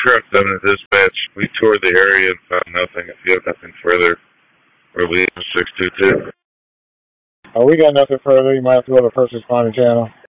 Truck 7 dispatch. We toured the area and found nothing. If you have nothing further, we're leaving 622. We got nothing further. You might have to go to the first responder channel.